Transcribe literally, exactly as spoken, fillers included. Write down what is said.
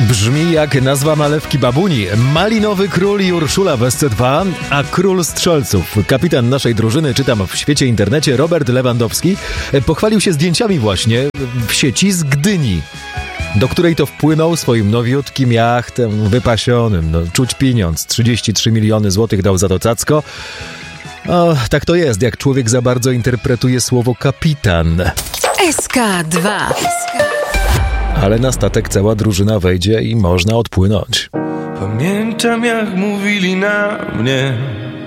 Brzmi jak nazwa nalewki babuni. Malinowy król i Urszula w S C dwa, a król strzelców, kapitan naszej drużyny, czytam w świecie internecie, Robert Lewandowski, pochwalił się zdjęciami właśnie w sieci z Gdyni, do której to wpłynął swoim nowiutkim jachtem wypasionym. No, czuć pieniądz, trzydzieści trzy miliony złotych dał za to cacko. O, tak to jest, jak człowiek za bardzo interpretuje słowo kapitan. S K dwa. Ale na statek cała drużyna wejdzie i można odpłynąć. Pamiętam, jak mówili na mnie,